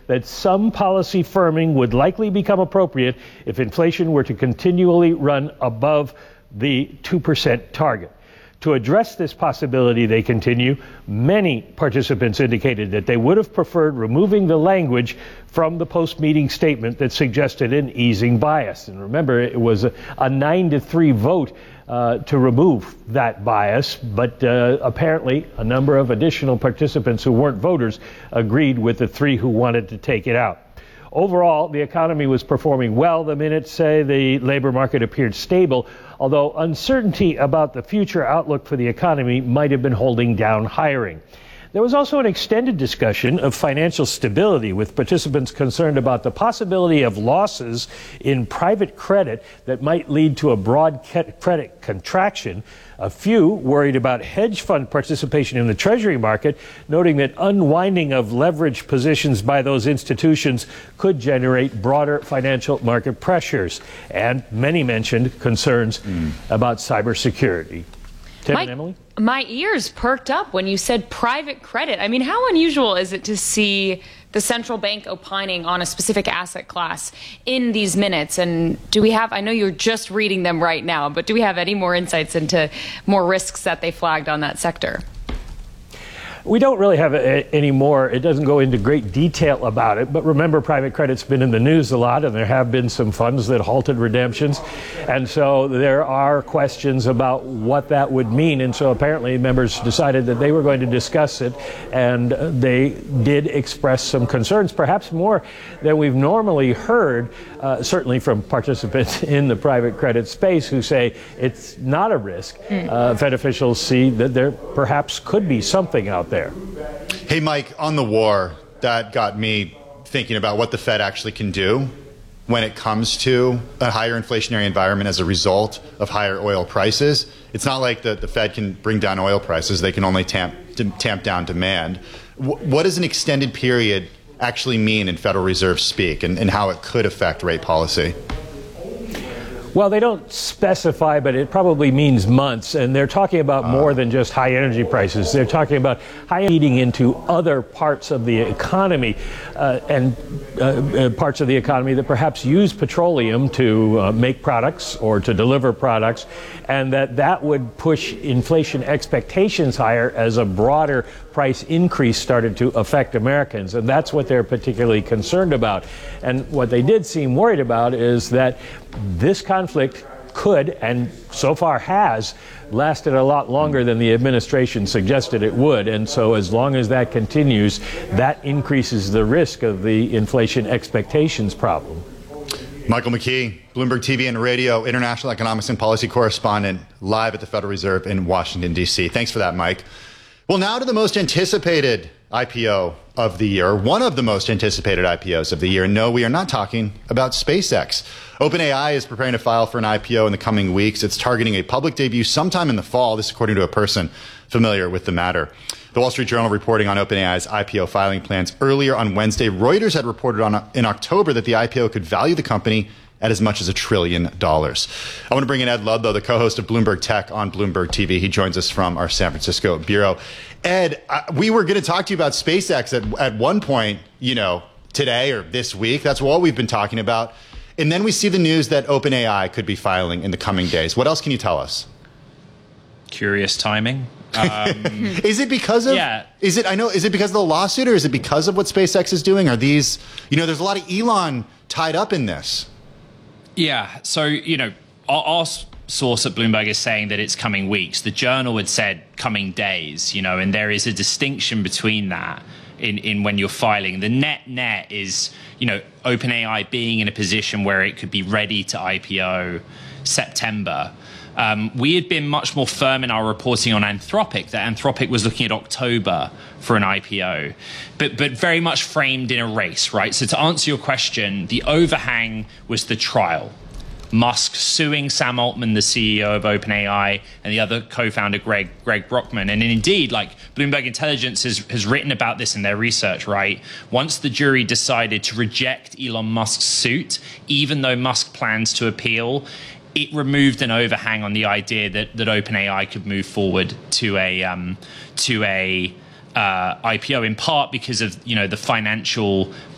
that some policy firming would likely become appropriate if inflation were to continually run above the 2% target. To address this possibility, they continue, many participants indicated that they would have preferred removing the language from the post-meeting statement that suggested an easing bias. And remember, it was a 9-3 vote to remove that bias, but apparently a number of additional participants who weren't voters agreed with the 3 who wanted to take it out. Overall, the economy was performing well. The minutes say the labor market appeared stable, although uncertainty about the future outlook for the economy might have been holding down hiring. There was also an extended discussion of financial stability, with participants concerned about the possibility of losses in private credit that might lead to a broad credit contraction. A few worried about hedge fund participation in the Treasury market, noting that unwinding of leverage positions by those institutions could generate broader financial market pressures. And many mentioned concerns about cybersecurity. Tim and Emily? My ears perked up when you said private credit. I mean, how unusual is it to see the central bank opining on a specific asset class in these minutes? And do we have, I know you're just reading them right now, but do we have any more insights into more risks that they flagged on that sector? We don't really have any more. It doesn't go into great detail about it. But remember, private credit's been in the news a lot, and there have been some funds that halted redemptions. And so there are questions about what that would mean. And so apparently members decided that they were going to discuss it, and they did express some concerns, perhaps more than we've normally heard, certainly from participants in the private credit space who say it's not a risk. Fed officials see that there perhaps could be something out there. Hey, Mike, on the war, that got me thinking about what the Fed actually can do when it comes to a higher inflationary environment as a result of higher oil prices. It's not like the Fed can bring down oil prices. They can only tamp down demand. What does an extended period actually mean in Federal Reserve speak, and how it could affect rate policy? Well, they don't specify, but it probably means months. And they're talking about more than just high energy prices. They're talking about high eating into other parts of the economy and parts of the economy that perhaps use petroleum to make products or to deliver products, and that would push inflation expectations higher as a broader price increase started to affect Americans. And that's what they're particularly concerned about. And what they did seem worried about is that this conflict could, and so far has, lasted a lot longer than the administration suggested it would. And so as long as that continues, that increases the risk of the inflation expectations problem. Michael McKee, Bloomberg TV and Radio, international economics and policy correspondent, live at the Federal Reserve in Washington, D.C. Thanks for that, Mike. Well, now to the most anticipated IPO of the year, one of the most anticipated IPOs of the year. And no, we are not talking about SpaceX. OpenAI is preparing to file for an IPO in the coming weeks. It's targeting a public debut sometime in the fall. This according to a person familiar with the matter. The Wall Street Journal reporting on OpenAI's IPO filing plans earlier on Wednesday. Reuters had reported in October that the IPO could value the company at as much as $1 trillion. I want to bring in Ed Ludlow, the co-host of Bloomberg Tech on Bloomberg TV. He joins us from our San Francisco bureau. Ed, we were going to talk to you about SpaceX at one point, today or this week. That's what we've been talking about. And then we see the news that OpenAI could be filing in the coming days. What else can you tell us? Curious timing. Is it because of? Yeah. Is it because of the lawsuit, or is it because of what SpaceX is doing? Are these? There's a lot of Elon tied up in this. Yeah. So our source at Bloomberg is saying that it's coming weeks. The Journal had said coming days. And there is a distinction between that in when you're filing. The net is OpenAI being in a position where it could be ready to IPO September. We had been much more firm in our reporting on Anthropic, that Anthropic was looking at October for an IPO, but very much framed in a race, right? So to answer your question, the overhang was the trial. Musk suing Sam Altman, the CEO of OpenAI, and the other co-founder, Greg Brockman. And indeed, Bloomberg Intelligence has written about this in their research, right? Once the jury decided to reject Elon Musk's suit, even though Musk plans to appeal, it removed an overhang on the idea that OpenAI could move forward to a IPO, in part because of the financial